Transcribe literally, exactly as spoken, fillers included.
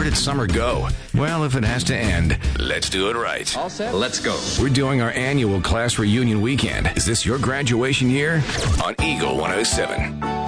did summer go? Well, if it has to end, let's do it right. All set? Let's go. We're doing our annual class reunion weekend. Is this your graduation year? On Eagle one oh seven.